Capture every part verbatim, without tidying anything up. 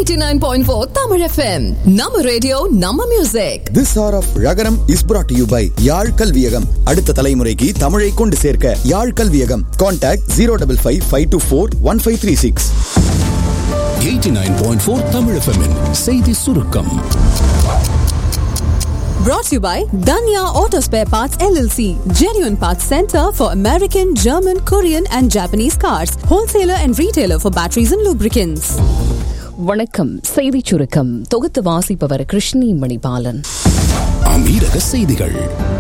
eighty-nine point four Tamil F M. நம்ம radio நம்ம music. This hour of Ragaram is brought to you by யாழ் கல்வியகம். அடுத்த தலைமுறைக்கு தமிழை கொண்டு சேர்க்க யாழ் கல்வியகம். Contact zero five five five two four one five three six. eighty-nine point four Tamil F M -இன் செய்தி சுருக்கம். Brought to you by Danya Auto Spare Parts L L C, genuine parts center for American, German, Korean and Japanese cars, wholesaler and retailer for batteries and lubricants. வணக்கம். செய்தி சுருக்கம் தொகுத்து வாசிப்பவர் கிருஷ்ணி மணிபாலன். அமீரக செய்திகள்.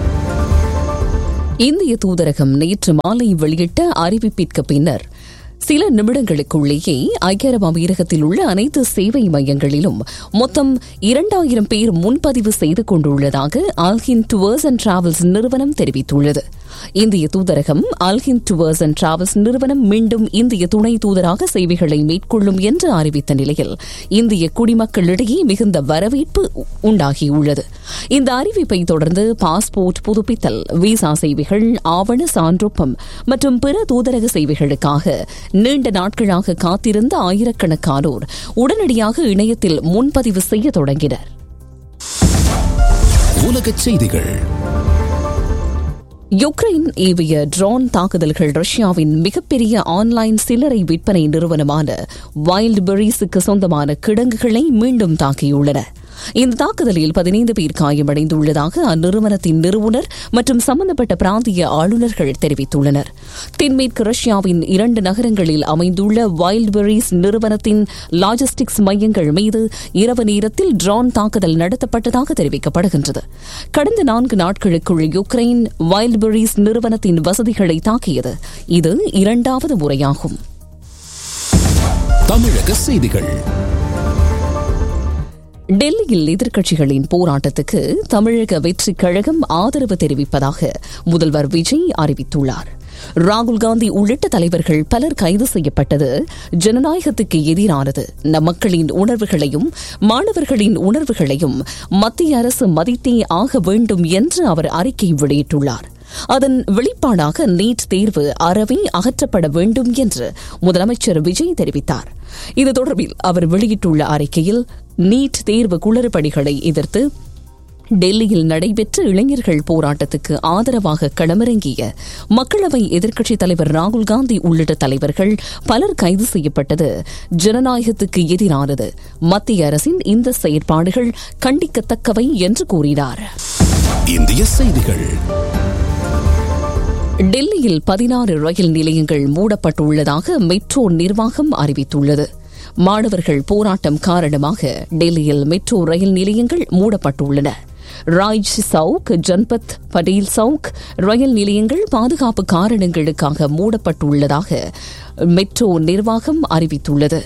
இந்திய தூதரகம் நேற்று மாலை வெளியிட்ட அறிவிப்பிற்கு பின்னர் சில நிமிடங்களுக்குள்ளேயே ஐக்கிய அரபு அமீரகத்தில் உள்ள அனைத்து சேவை மையங்களிலும் மொத்தம் இரண்டாயிரம் பேர் முன்பதிவு செய்து கொண்டுள்ளதாக அல்ஹின் டூர்ஸ் அண்ட் டிராவல்ஸ் நிறுவனம் தெரிவித்துள்ளது. இந்திய தூதரகம் அல்ஹின் டூர்ஸ் அண்ட் டிராவல்ஸ் நிறுவனம் மீண்டும் இந்திய துணை தூதராக சேவைகளை மேற்கொள்ளும் என்று அறிவித்த நிலையில் இந்திய குடிமக்களிடையே மிகுந்த வரவேற்பு உண்டாகியுள்ளது. இந்த அறிவிப்பை தொடர்ந்து பாஸ்போர்ட் புதுப்பித்தல், விசா சேவைகள், ஆவண சான்றொப்பம் மற்றும் பிற தூதரக சேவைகளுக்காக நீண்ட நாட்களாக காத்திருந்த ஆயிரக்கணக்கானோர் உடனடியாக இணையத்தில் முன்பதிவு செய்ய தொடங்கினர். உலகச் செய்திகள். யுக்ரைன் ஏவிய ட்ரோன் தாக்குதல்கள் ரஷ்யாவின் மிகப்பெரிய ஆன்லைன் சில்லறை விற்பனை நிறுவனமான வைல்ட் பெர்ரீஸுக்கு சொந்தமான கிடங்குகளை மீண்டும் தாக்கியுள்ளன. இந்த தாக்குதலில் பதினைந்து பேர் காயமடைந்துள்ளதாக அந்நிறுவனத்தின் நிறுவனர் மற்றும் சம்பந்தப்பட்ட பிராந்திய ஆளுநர்கள் தெரிவித்துள்ளனர். தென்மேற்கு ரஷ்யாவின் இரண்டு நகரங்களில் அமைந்துள்ள வைல்ட் பெர்ரீஸ் நிறுவனத்தின் லாஜிஸ்டிக்ஸ் மையங்கள் மீது இரவு நேரத்தில் ட்ரோன் தாக்குதல் நடத்தப்பட்டதாக தெரிவிக்கப்படுகின்றது. கடந்த நான்கு நாட்களுக்குள் யுக்ரைன் வைல்ட் பெர்ரீஸ் நிறுவனத்தின் வசதிகளை தாக்கியது இது இரண்டாவது முறையாகும். தமிழக செய்திகள். டெல்லியில் எதிர்க்கட்சிகளின் போராட்டத்துக்கு தமிழக வெற்றிக் கழகம் ஆதரவு தெரிவிப்பதாக முதல்வர் விஜய் அறிவித்துள்ளார். ராகுல் காந்தி உள்ளிட்ட தலைவர்கள் பலர் கைது செய்யப்பட்டது ஜனநாயகத்துக்கு எதிரானது. நம் மக்களின் உணர்வுகளையும் மாணவர்களின் உணர்வுகளையும் மத்திய அரசு மதித்தே ஆக வேண்டும் என்று அவர் அறிக்கை வெளியிட்டுள்ளார். அதன் வெளிப்பாடாக நீட் தேர்வு அறவே அகற்றப்பட வேண்டும் என்று முதலமைச்சர் விஜய் தெரிவித்தார். இது தொடர்பில் அவர் வெளியிட்டுள்ள அறிக்கையில் நீட் தேர்வு குளறுபடிகளை எதிர்த்து டெல்லியில் நடைபெற்ற இளைஞர்கள் போராட்டத்துக்கு ஆதரவாக களமிறங்கிய மக்களவை எதிர்க்கட்சித் தலைவர் ராகுல் காந்தி உள்ளிட்ட தலைவர்கள் பலர் கைது செய்யப்பட்டது ஜனநாயகத்துக்கு எதிரானது. மத்திய அரசின் இந்த செயற்பாடுகள் கண்டிக்கத்தக்கவை என்று கூறினார். இந்திய செய்திகள். டெல்லியில் பதினாறு ரயில் நிலையங்கள் மூடப்பட்டுள்ளதாக மெட்ரோ நிர்வாகம் அறிவித்துள்ளது. மாணவர்கள் போராட்டம் காரணமாக டெல்லியில் மெட்ரோ ரயில் நிலையங்கள் மூடப்பட்டுள்ளன. ராஜ் சவுக், ஜன்பத், படேல் சவுக் ரயில் நிலையங்கள் பாதுகாப்பு காரணங்களுக்காக மூடப்பட்டுள்ளதாக மெட்ரோ நிர்வாகம் அறிவித்துள்ளது.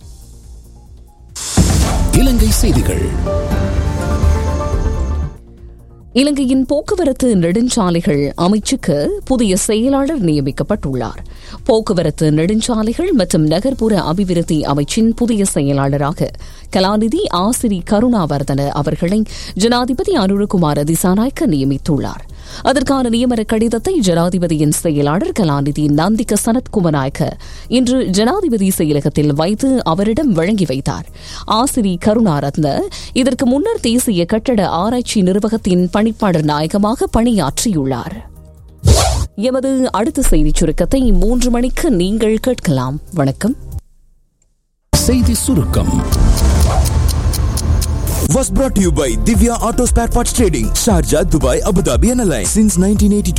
இலங்கை செய்திகள். இலங்கையின் போக்குவரத்து நெடுஞ்சாலைகள் அமைச்சுக்கு புதிய செயலாளர் நியமிக்கப்பட்டுள்ளார். போக்குவரத்து நெடுஞ்சாலைகள் மற்றும் நகர்ப்புற அபிவிருத்தி அமைச்சின் புதிய செயலாளராக கலாநிதி ஆசிரி கருணாவர்தன அவர்களை ஜனாதிபதி அனுரகுமார திசாநாயக்க நியமித்துள்ளார். அதற்கான நியமன கடிதத்தை ஜனாதிபதியின் செயலாளர் கலாநிதி நந்திக சனத்குமநாயக்க இன்று ஜனாதிபதி செயலகத்தில் வைத்து அவரிடம் வழங்கி வைத்தார். ஆசிரி கருணாரத்ன இதற்கு முன்னர் தேசிய கட்டட ஆராய்ச்சி நிர்வாகத்தின் பணிப்பாளர் நாயகமாக பணியாற்றியுள்ளார். எமது அடுத்த செய்திச் சுருக்கத்தை மூன்று மணிக்கு நீங்கள் கேட்கலாம். வணக்கம். செய்தி சுருக்கம் was brought to you by Divya Auto Spare Parts Trading, Sharjah, Dubai, Abu Dhabi and Alliance since nineteen eighty-two.